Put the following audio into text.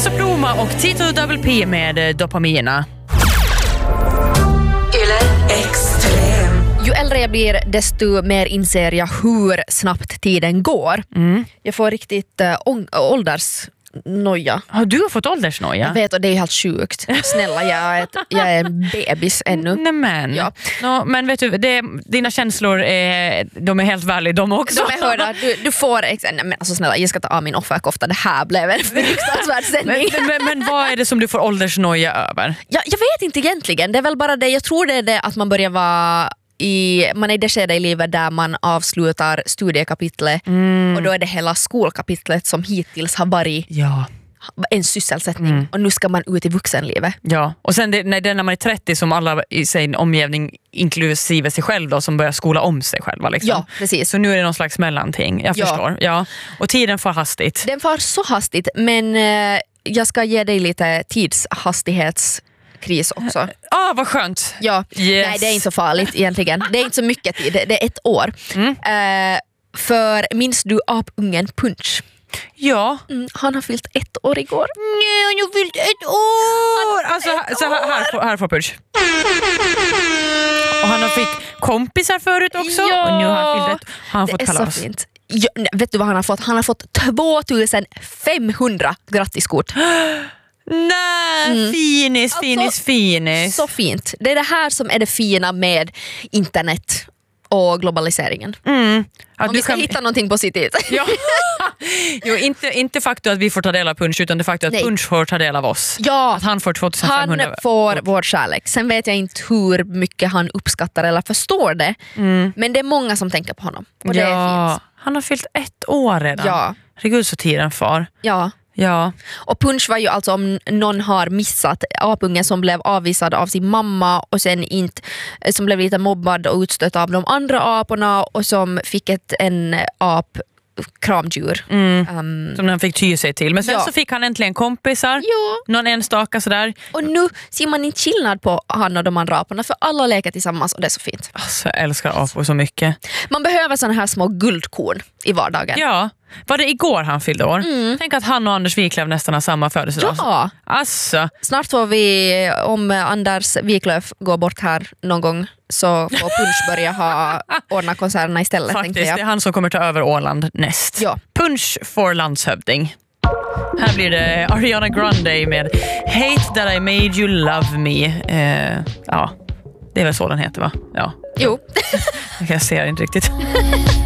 Soproma och Tito Double P med Dopamina. Yle Extrem. Ju äldre jag blir, desto mer inser jag hur snabbt tiden går. Jag får riktigt åldersnoja. Har du fått åldersnoja? Jag vet, och det är helt sjukt. Snälla, jag är en bebis ännu. Nämen. Ja. Men vet du, dina känslor de är helt värliga de också. De är hörda. Du får... Nej, men alltså snälla, jag ska ta av min offerkofta. Det här blev en fruktansvärd sändning. men vad är det som du får åldersnoja över? Jag vet inte egentligen. Det är väl bara det. Jag tror det är det att man börjar vara... man är i det skede i livet där man avslutar studiekapitlet och då är det hela skolkapitlet som hittills har varit en sysselsättning och nu ska man ut i vuxenlivet. Ja, och sen när man är 30 som alla i sin omgivning inklusive sig själv då, som börjar skola om sig själva liksom. Ja, precis. Så nu är det någon slags mellanting, jag förstår. Ja. Och tiden far hastigt. Den far så hastigt, men jag ska ge dig lite tidshastighetskris också. Vad skönt. Ja, yes. Nej, det är inte så farligt egentligen. Det är inte så mycket tid, det är 1 år. För minns du apungen Punch? Ja. Han har fyllt 1 år igår. Nej, han har fyllt 1 år! Alltså, så här får Punch. Och han har fick kompisar förut också. Ja. Och nu har han fyllt 1. Han har fått Det är kalas. så fint. Ja, vet du vad han har fått? Han har fått 2500 grattiskort. Nej, finis. Så fint. Det är det här som är det fina med internet och globaliseringen. Att om vi ska hitta någonting positivt. Ja. Jo, inte faktum att vi får ta del av Punch, utan det faktum att Punch får ta del av oss. Ja, att han får 2500. Han får vår kärlek. Sen vet jag inte hur mycket han uppskattar eller förstår det. Men det är många som tänker på honom. Och det är fint. Han har fyllt 1 år redan. Ja. Herregud, så tiden far. Ja. Och Punch var ju alltså, om någon har missat, apungen som blev avvisad av sin mamma och sen inte, som blev lite mobbad och utstött av de andra aporna och som fick en kramdjur. Som han fick ty sig till. Men sen så fick han äntligen kompisar. Någon enstaka sådär. Och nu ser man inte skillnad på han och de andra aporna, för alla leker tillsammans och det är så fint. Alltså, jag älskar apor så mycket. Man behöver såna här små guldkorn i vardagen. Ja. Var det igår han fyllde år? Tänk att han och Anders Wiklöf nästan har samma födelsedag. Ja. Alltså. Snart får vi, om Anders Wiklöf går bort här någon gång, så får Punch börja ordna konserterna istället. Faktiskt, jag. det är han som kommer ta över Åland näst. Ja. Punch for landshövding. Här blir det Ariana Grande med Hate That I Made You Love Me. Ja, det är väl så den heter, va? Ja. Jo. Jag ser inte riktigt.